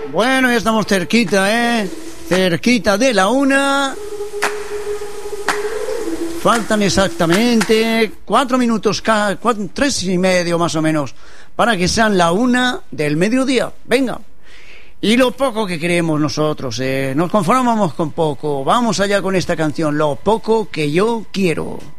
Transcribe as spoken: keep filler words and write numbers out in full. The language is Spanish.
Bueno, ya estamos cerquita, ¿eh? Cerquita de la una. Faltan exactamente cuatro minutos, cuatro, tres y medio más o menos, para que sean la una del mediodía. Venga. Y lo poco que queremos nosotros, eh, nos conformamos con poco. Vamos allá con esta canción, Lo poco que yo quiero.